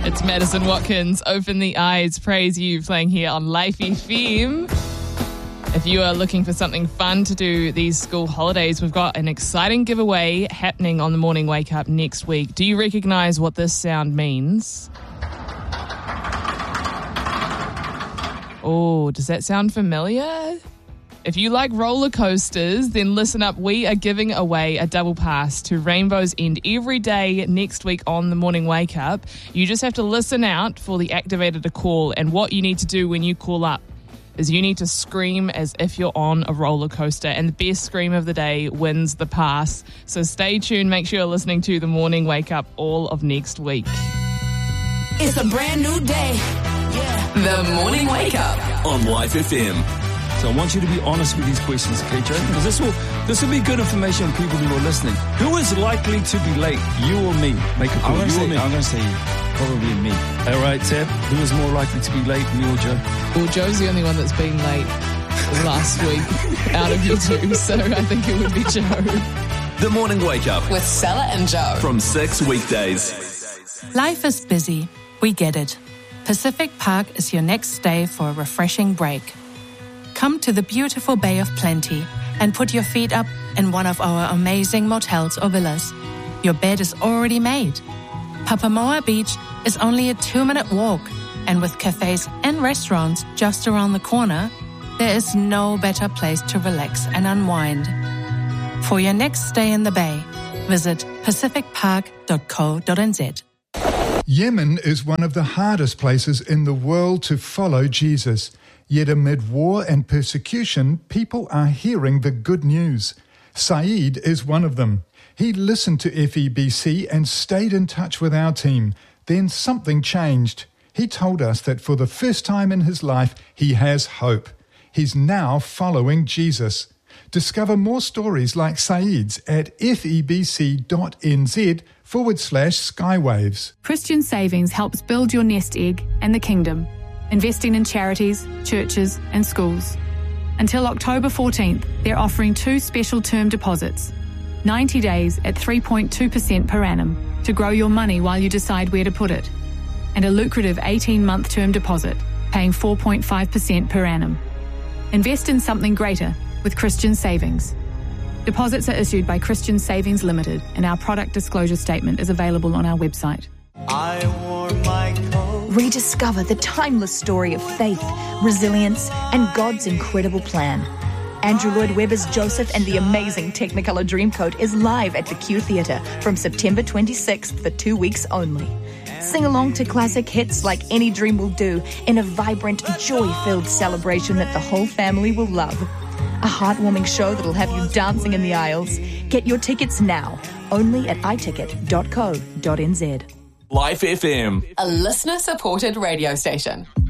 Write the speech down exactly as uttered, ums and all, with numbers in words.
It's Madison Watkins, Open the Eyes, Praise You, playing here on Life F M. If you are looking for something fun to do these school holidays, we've got an exciting giveaway happening on the Morning Wake Up next week. Do you recognise what this sound means? Oh, does that sound familiar? If you like roller coasters, then listen up. We are giving away a double pass to Rainbow's End every day next week on the Morning Wake Up. You just have to listen out for the activator to call, and what you need to do when you call up is you need to scream as if you're on a roller coaster, and the best scream of the day wins the pass. So stay tuned. Make sure you're listening to the Morning Wake Up all of next week. It's a brand new day. Yeah. The Morning Wake Up on Life F M. So I want you to be honest with these questions, okay, Joe? Because this will this will be good information on people who are listening. Who is likely to be late, you or me? Make a call. You say, or me? I'm going to say probably me. All right, Tab. Who is more likely to be late, me or Joe? Well, Joe's the only one that's been late last week out of you two, so I think it would be Joe. The Morning Wake Up with Stella and Joe from six weekdays. Life is busy. We get it. Pacific Park is your next stay for a refreshing break. Come to the beautiful Bay of Plenty and put your feet up in one of our amazing motels or villas. Your bed is already made. Papamoa Beach is only a two-minute walk, and with cafes and restaurants just around the corner, there is no better place to relax and unwind. For your next stay in the Bay, visit pacific park dot co dot n z. Yemen is one of the hardest places in the world to follow Jesus. Yet amid war and persecution, people are hearing the good news. Saeed is one of them. He listened to F E B C and stayed in touch with our team. Then something changed. He told us that for the first time in his life, he has hope. He's now following Jesus. Discover more stories like Saeed's at febc.nz forward slash skywaves. Christian Savings helps build your nest egg and the kingdom, investing in charities, churches and schools. Until October fourteenth, they're offering two special term deposits, ninety days at three point two percent per annum to grow your money while you decide where to put it, and a lucrative eighteen-month term deposit paying four point five percent per annum. Invest in something greater with Christian Savings. Deposits are issued by Christian Savings Limited, and our product disclosure statement is available on our website. I wore my coat. Rediscover the timeless story of faith, resilience, and God's incredible plan. Andrew Lloyd Webber's Joseph and the Amazing Technicolor Dreamcoat is live at the Q Theatre from September twenty-sixth for two weeks only. Sing along to classic hits like Any Dream Will Do in a vibrant, joy-filled celebration that the whole family will love. A heartwarming show that'll have you dancing in the aisles. Get your tickets now, only at i ticket dot co dot n z. Life F M, a listener-supported radio station.